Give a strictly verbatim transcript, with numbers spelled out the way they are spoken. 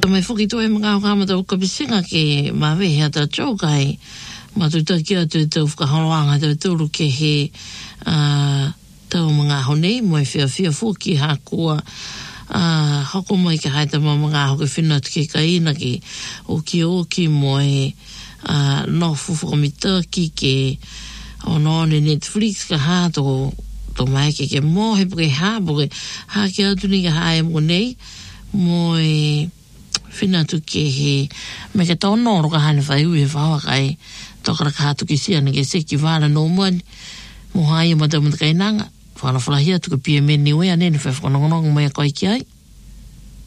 mai fuki to e mga kama tau kapisinga ke mawe hea ta chaukai ma tu ta kia tu tau whakaholoanga tau turu ke he uh, tau mga honei mo e whia whia fuki ha kua uh, hoko mai ke haita ma mga hoke whina ke kaina ke oki oki mo e uh, no fufu mi turkey ke o no ne Netflix ka ha to to mai ke ke mo he puke ha puke ha ke atu ni ka ha e mo nei mo e whina tu ke he me ke tau noro ka hane whai ui e whawa kai tokara ka hatu ki sia na ke seki whana no muani mo hai o matau mata kai nanga whana whalahia tu ka pia meni ue anene whai whanongonongo mai a koi ki ai